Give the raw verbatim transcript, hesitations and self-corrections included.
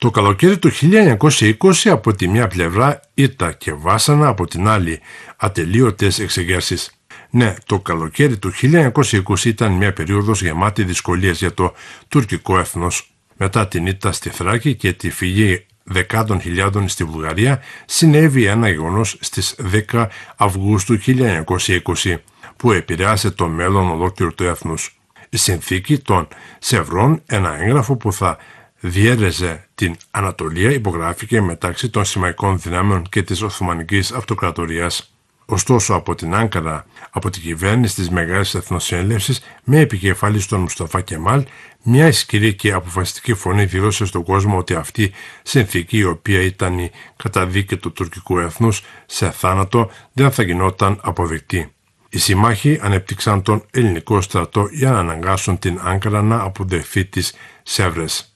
Το καλοκαίρι του χίλια εννιακόσια είκοσι από τη μια πλευρά ήττα και βάσανα, από την άλλη ατελείωτες εξεγέρσεις. Ναι, το καλοκαίρι του χίλια εννιακόσια είκοσι ήταν μια περίοδος γεμάτη δυσκολίες για το τουρκικό έθνος. Μετά την ήττα στη Θράκη και τη φυγή δεκάδων χιλιάδων στη Βουλγαρία, συνέβη ένα γεγονός στις δέκα Αυγούστου χίλια εννιακόσια είκοσι, που επηρεάσε το μέλλον ολόκληρου του έθνους. Η συνθήκη των Σευρών, ένα έγγραφο που θα διέρεζε την Ανατολία, υπογράφηκε μεταξύ των συμμαχικών δυνάμεων και της Οθωμανικής Αυτοκρατορίας. Ωστόσο, από την Άγκαρα, από την κυβέρνηση της Μεγάλης Εθνοσυνέλευσης, με επικεφαλή στον Μουσταφά Κεμάλ, μια ισχυρή και αποφασιστική φωνή δήλωσε στον κόσμο ότι αυτή η συνθήκη, η οποία ήταν η καταδίκη του τουρκικού έθνους σε θάνατο, δεν θα γινόταν αποδεκτή. Οι συμμάχοι ανέπτυξαν τον ελληνικό στρατό για να αναγκάσουν την Άγκαρα να αποδεχθεί τις Σεύρες.